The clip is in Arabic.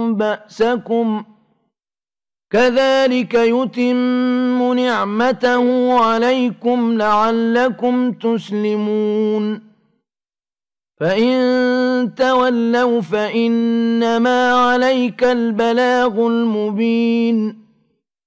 بأسكم كذلك يتم نعمته عليكم لعلكم تسلمون فإن تولوا فإنما عليك البلاغ المبين